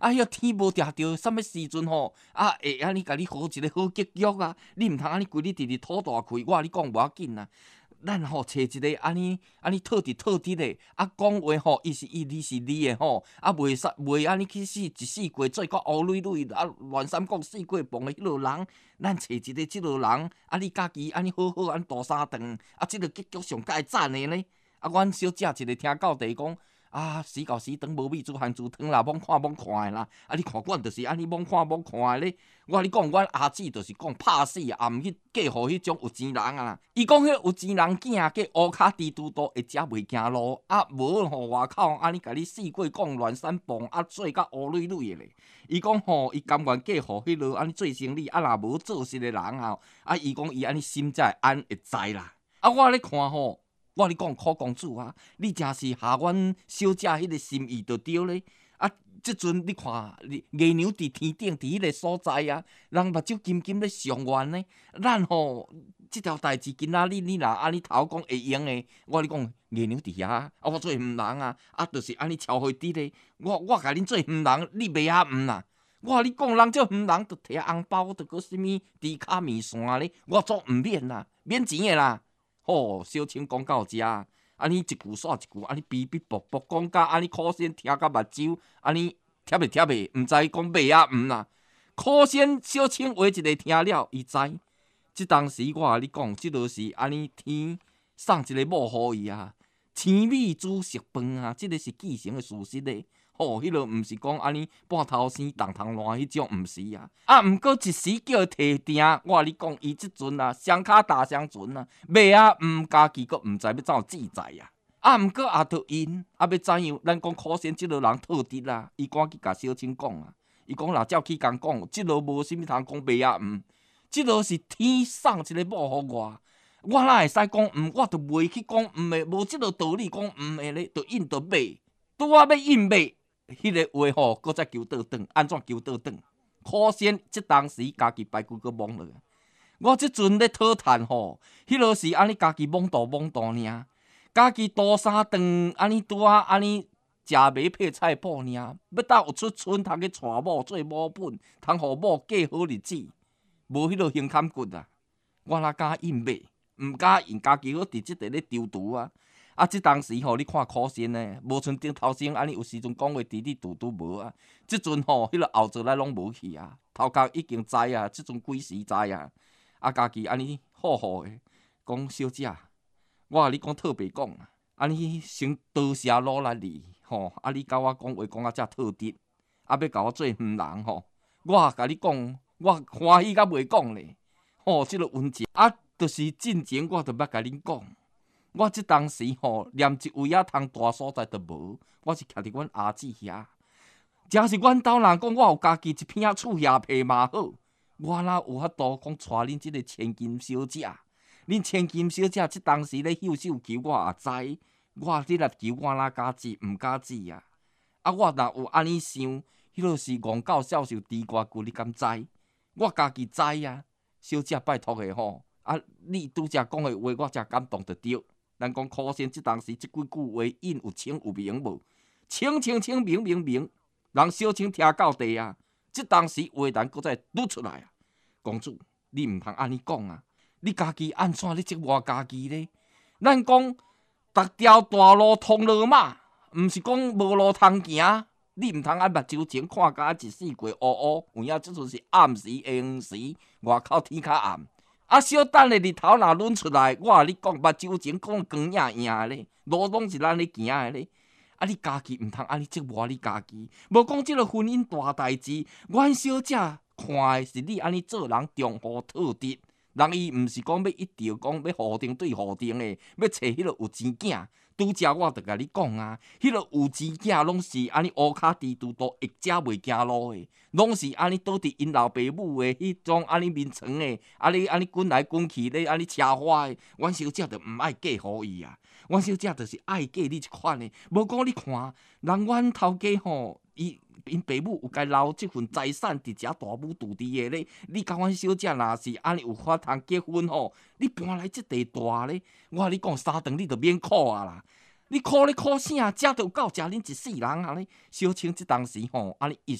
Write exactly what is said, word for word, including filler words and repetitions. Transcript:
啊，迄天无定着，啥物时阵吼，啊会安尼甲你好一个好结局啊！你毋通安尼规日直直吐大开，我甲你讲无要紧啊。咱吼找一个安尼安尼套直套直的，啊讲话吼，伊是伊，你是你的吼，啊袂使袂安尼去死一世过做个乌蕊蕊，啊乱三讲四过磅的迄落人，咱找一个即落人，啊你家己安尼好好安大三顿，啊即个结局上介赞的呢。啊，阮小姐一个听到地讲。啊，死到死，当无米煮含猪汤啦，罔看罔看的啦。啊，你看阮就是安尼罔看罔看的咧。我甲你讲，阮阿姊就是讲拍死也毋去嫁互迄种有钱人啊。伊讲迄有钱人囝嫁乌骹低拄多，会食袂行路。啊，无吼外口安尼甲你四过讲乱三蹦，啊做甲乌蕊蕊的咧。伊讲吼，伊甘愿嫁互迄落安尼做生理，啊若无做事的人啊，啊伊讲伊安尼心才会安会知啦。啊，我咧看吼。我你讲苦公主啊，你真是下阮小姐迄个心意就对咧。啊，即阵你看，月娘伫天顶，伫迄个所在啊，人目睭金金咧上愿呢。咱吼，即条代志今仔日你若安尼头讲会用诶，我你讲月娘伫遐，啊我做毋人啊，啊就是安尼超会滴咧。我我甲恁做毋人，你袂晓毋啦？我你讲人做毋人，着摕红包，着个啥物猪卡面线咧，我做毋免啦，免钱诶啦。吼，小青讲到遮，安尼一句煞一句，安尼哔哔啵啵讲甲安尼苦先听甲目睭，安尼贴袂贴袂，毋知讲袂啊毋啦。苦先小青话一个听了，伊知。即当时我甲你讲，即落是安尼天送一个某互伊啊，青米煮熟饭啊，即个是继承的事实咧。吼，迄落毋是讲安尼半头生、动头烂迄种，毋是啊。啊，毋过一时叫提定，我甲你讲，伊即阵啊，双骹大双船啊，尾啊毋家己佫毋知要怎自在啊。啊，毋过也着因，啊要怎样？咱讲可惜即落人套直啦，伊赶去甲小青讲啊。伊讲若照去共讲，即落无啥物通讲尾啊毋，即落是天送一个某互我。我哪会使讲毋？我着袂去讲毋的，无即落道理讲毋的咧，着应着买。拄啊要应买。迄个话吼，搁再求倒转，安怎求倒转？可惜即当时家己排骨搁懵落。我即阵咧讨趁吼，迄落是安尼家己懵肚懵肚尔，家己大三顿安尼拄啊安尼食糜配菜脯尔，要到有出村通去娶某做某本，通互某过好日子，无迄落胸坎骨啊！我哪敢应买？毋敢应，家己搁伫即块咧丢毒啊！啊！即当时吼，你看苦心呢，无像顶头先安尼有时阵讲话滴滴嘟嘟无啊。即阵吼，迄个后座咱拢无去啊。头壳已经知啊，即阵几时知啊？啊，家己安尼好好诶，讲小姐，我甲你讲特别讲啊，安尼先多谢努力你吼。啊，你甲我讲话讲啊遮特直，啊要甲我做毋人吼。我甲你讲，我欢喜甲袂讲咧。吼，即个温情啊，就是进前我着捌甲恁讲。我即当时吼，连一位仔通大所在都无，我是徛伫阮阿姊遐。假是阮兜人讲，我有家己一片厝叶皮嘛好，我哪有法度讲带恁即个千金小姐？恁千金小姐即当时咧秀秀球，我也知。我你若球，我哪敢知？毋敢知啊！啊，我若有安尼想，迄落是憨狗孝受猪肝骨，你敢知？我家己知啊！小姐拜托的吼，啊，你拄则讲的话，我才感动着对。咱讲苦心，即当时即几句话引有清有明无？清清清明明明，人小清听到地啊！即当时话谈搁再拄出来啊！公主，你毋通安尼讲啊！你家己安怎咧责我家己咧？咱讲逐条大路通罗马，毋是讲无路通行。你毋通按目睭前看甲一世过乌乌，有影即阵是暗时下黄时，外口天较暗。啊，小等的日头若抡出来，我甲你讲，目睭前讲光影影咧，路拢是咱咧行的咧。啊，你家己毋通安尼责骂你家己，无讲即个婚姻大代志。阮小姐看的是你安尼做人重厚特直，人伊毋是讲要一定讲要互定对互定的，要找迄个有钱囝。拄则我着甲你讲啊，迄个有钱囝拢是安尼乌骹低拄多，会食袂行路的，拢是安尼倒伫因老爸母的迄种安尼面床的，安尼安尼滚来滚去咧，安尼车花的。阮小姐着毋爱嫁互伊啊，阮小姐着是爱嫁你即款的。无讲你看，人阮头家吼，伊因爸母有该留即份财产伫遮大母肚伫的咧。你甲阮小姐若是安尼有法通结婚吼，你搬来即地大咧，我甲你讲三顿你着免苦啊啦。你苦咧苦啥？食着有够食恁一世人啊咧！小青即当时吼，安尼一